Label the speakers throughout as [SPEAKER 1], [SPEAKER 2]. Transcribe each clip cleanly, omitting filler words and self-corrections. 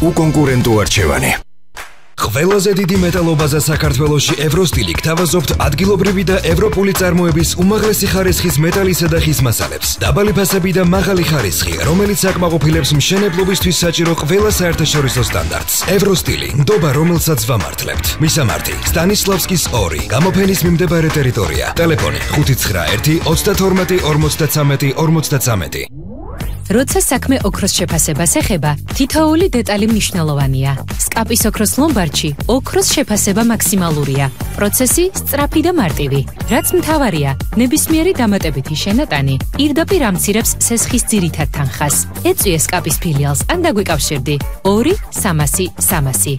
[SPEAKER 1] უკონკურენტო არჩევანი. Ყველაზე დიდი მეტალობაზე საქართველოში ევროსტილი გთავაზობთ ადგილობრივი და ევროპული წარმოების უმაღლესი ხარისხის მეტალისა და ხის მასალებს. Დაბალი ფასები და მაღალი ხარისხი, რომელიც აკმაყოფილებს მშენებლობისთვის საჭირო ყველა საერთაშორისო სტანდარტს. ევროსტილი, ნდობა, რომელსაც ვამართლებთ. მისამართი: სტანისლავსკის 2, გამოფენის მიმდებარე ტერიტორია. ტელეფონი: 591 32 53 53.
[SPEAKER 2] როცა საქმე ოქროს შეფასებას ეხება, თითოეული დეტალი მნიშვნელოვანია. სკაპის ოქროს ლომბარდში ოქროს შეფასება მაქსიმალურია. პროცესი სწრაფი და მარტივი. რაც მთავარია, ნებისმიერი დამატებითი შენატანი პირდაპირ ამცირებს სესხის ძირითად თანხას. ეწვიე სკაპის ფილიალს ან დაგვიკავშირდი 2 300 300.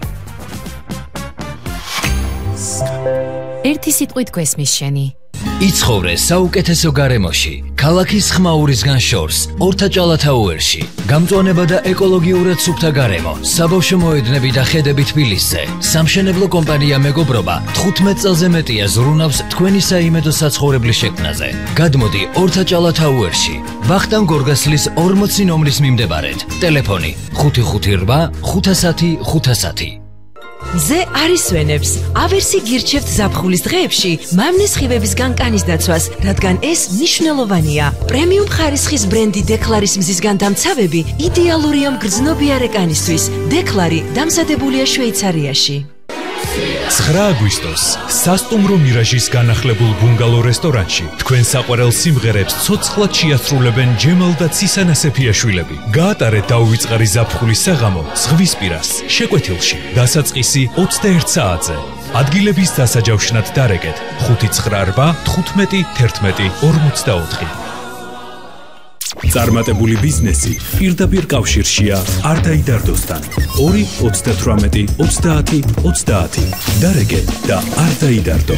[SPEAKER 2] ერთი სიტყვით გვესმის შენი.
[SPEAKER 3] იცხოვრე საუკეთესო გარემოში, ქალაქის ხმაურისგან შორს, ორთაჭალათაუერში. გამწვანება და ეკოლოგიურად სუფთა გარემო, საბავშვო მოედნები და ხედები თბილისზე. სამშენებლო კომპანია მეგობრობა 15 წელზე მეტია ზრუნავს თქვენი საიმედო საცხოვრებლის შექმნაზე. გადმოდი ორთაჭალათაუერში, ვახტანგ გორგასლის 40 ნომრის მიმდებარედ. ტელეფონი 558 510 510.
[SPEAKER 4] მზე არის ვენებს. ავერსი გირჩევთ ზაფხულის დღეებში მამნის ხივებისგან კანის დაცვას, რადგან ეს მნიშვნელოვანია. პრემიუმ ხარისხის ბრენდი დეკლარის მზისგან დამცავები იდეალურია მგრძნობიარე კანისთვის. დეკლარი დამზადებულია შვეიცარიაში.
[SPEAKER 5] 9 აგვისტოს სასტუმრო მირაჟის განახლებულ ბუნგალო რესტორანში თქვენ საყვარელ სიმღერებს ცოცხლად შეასრულებენ ჯემალ და ცისანა სეფიაშვილები. გაატარეთ დაუვიწყარი ზაფხულის საღამო ზღვისპირას, შეკვეთილში, დასაწყისი 21 საათზე. ადგილების დასაჯავშნად დარეკეთ 598 15 11 44. წარმატებული ბიზნესი პირდაპირ კავშირშია არდაიდარდოსთან. 2 38 30 30. დარეგე და არდაიდარდო.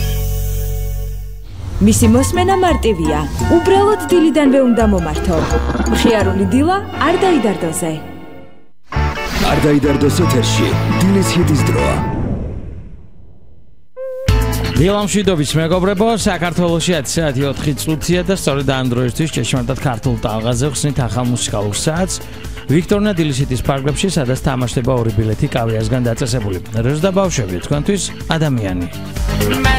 [SPEAKER 6] მისი მოსმენა მარტივია. უბრალოდ დილიდანვე უნდა მომართო. მხიარული დილა არდაიდარდოზე.
[SPEAKER 1] არდაიდარდოს ეთერში დილის ჰიტის დროა.
[SPEAKER 7] დილამშვიდობის მეგობრებო, საქართველოში 10 საათი 4 წუთია და სწორედ ამ დროისთვის ჭეშმარიტად ქართულ ტალღაზე ხსნით ახალ მუსიკალურ საათს. ვიქტორია დილის ჰიტის პარკლებში, სადაც თამაშდება 2 ბილეთი კავიასგან დაწესებული. რეზდა ბავშვები, თქვენთვის ადამიანი.